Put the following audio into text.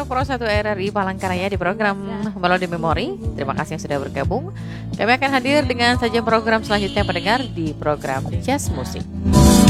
Pro 1 RRI Palangkaraya di program Melodi Memori. Terima kasih yang sudah bergabung. Kami akan hadir dengan saja program selanjutnya pendengar di program Jazz Musik.